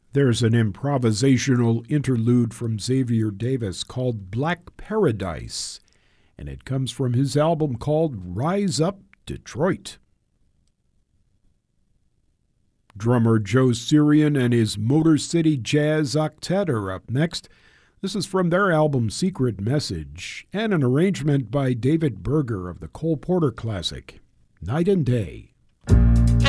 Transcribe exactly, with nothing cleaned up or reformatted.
There's an improvisational interlude from Xavier Davis called Black Paradise, and it comes from his album called Rise Up, Detroit. Drummer Joe Syrian and his Motor City Jazz Octet are up next. This is from their album Secret Message, and an arrangement by David Berger of the Cole Porter classic, Night and Day.